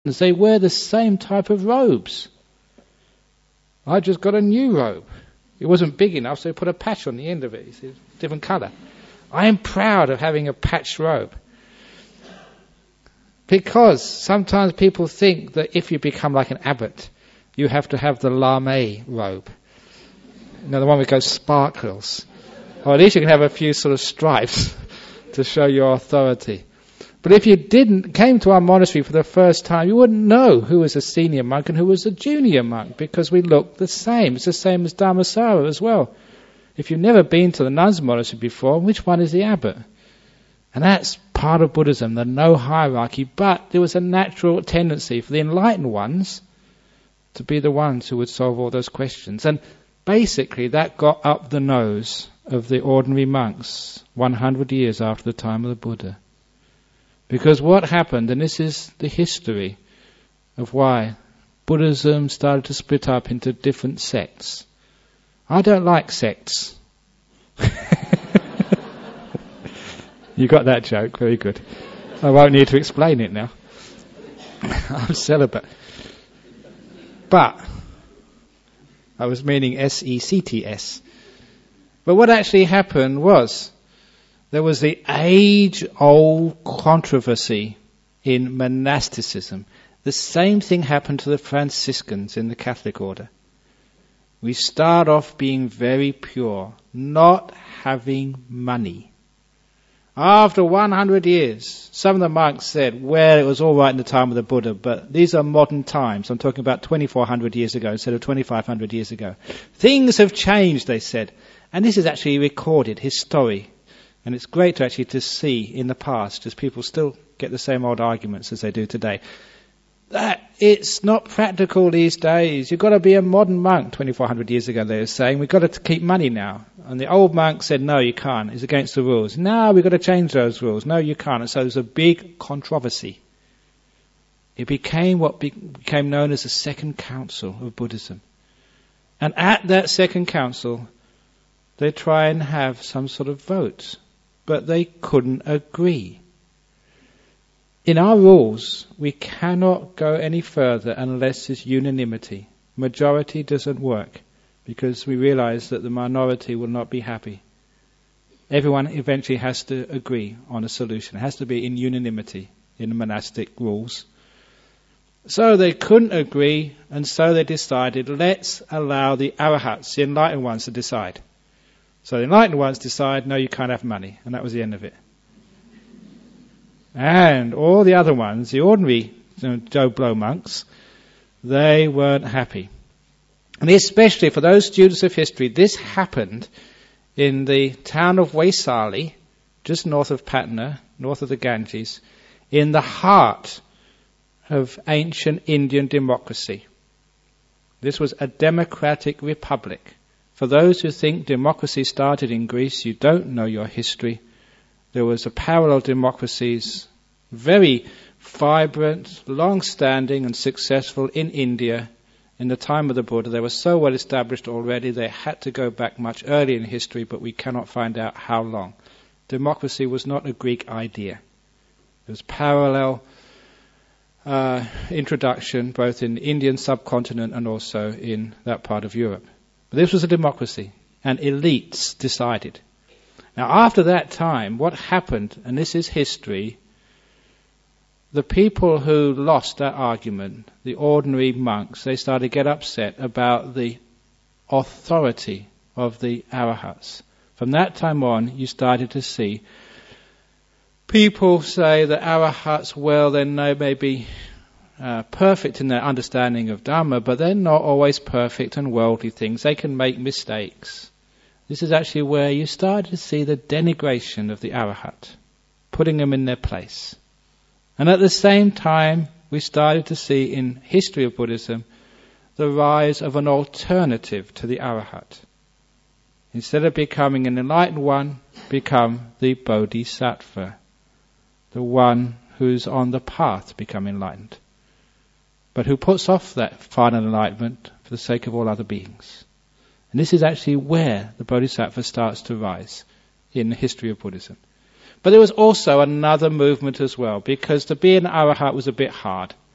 they wear the same type of robes. I just got a new robe. It wasn't big enough, so they put a patch on the end of it. It's a different colour. I am proud of having a patched robe. Because sometimes people think that if you become like an abbot, you have to have the lame robe. You know, the one with those sparkles. Or at least you can have a few sort of stripes to show your authority. But if you came to our monastery for the first time, you wouldn't know who was a senior monk and who was a junior monk, because we look the same. It's the same as Dhammasara as well. If you've never been to the nuns' monastery before, which one is the abbot? And that's part of Buddhism, the no hierarchy. But there was a natural tendency for the enlightened ones to be the ones who would solve all those questions. And basically that got up the nose of the ordinary monks 100 years after the time of the Buddha. Because what happened, and this is the history of why Buddhism started to split up into different sects. I don't like sects. You got that joke, very good. I won't need to explain it now. I'm celibate. But, I was meaning S-E-C-T-S. But what actually happened was, there was the age-old controversy in monasticism. The same thing happened to the Franciscans in the Catholic order. We start off being very pure, not having money. After 100 years, some of the monks said, well, it was all right in the time of the Buddha, but these are modern times. I'm talking about 2,400 years ago instead of 2,500 years ago. Things have changed, they said. And this is actually recorded, history. And it's great to actually to see in the past, as people still get the same old arguments as they do today, that it's not practical these days. You've got to be a modern monk. 2,400 years ago they were saying, we've got to keep money now. And the old monk said, no, you can't. It's against the rules. Now we've got to change those rules. No, you can't. And so there's a big controversy. It became what became known as the Second Council of Buddhism. And at that Second Council, they try and have some sort of vote. But they couldn't agree. In our rules, we cannot go any further unless there's unanimity. Majority doesn't work, because we realize that the minority will not be happy. Everyone eventually has to agree on a solution. It has to be in unanimity in the monastic rules. So they couldn't agree, and so they decided, let's allow the arahats, the enlightened ones, to decide. So the enlightened ones decide, no, you can't have money. And that was the end of it. And all the other ones, the ordinary Joe Blow monks, they weren't happy. And especially for those students of history, this happened in the town of Vaisali, just north of Patna, north of the Ganges, in the heart of ancient Indian democracy. This was a democratic republic. For those who think democracy started in Greece, you don't know your history. There was a parallel democracies, very vibrant, long-standing and successful in India in the time of the Buddha. They were so well established already, they had to go back much earlier in history, but we cannot find out how long. Democracy was not a Greek idea. It was parallel introduction, both in the Indian subcontinent and also in that part of Europe. But this was a democracy, and elites decided. Now after that time, what happened, and this is history, the people who lost that argument, the ordinary monks, they started to get upset about the authority of the arahats. From that time on, you started to see people say that arahats, well, they may be perfect in their understanding of Dhamma, but they're not always perfect in worldly things. They can make mistakes. This is actually where you started to see the denigration of the arahat, putting them in their place. And at the same time, we started to see in history of Buddhism the rise of an alternative to the arahat. Instead of becoming an enlightened one, become the bodhisattva, the one who's on the path to become enlightened, but who puts off that final enlightenment for the sake of all other beings. And this is actually where the bodhisattva starts to rise in the history of Buddhism. But there was also another movement as well, because to be an arahat was a bit hard.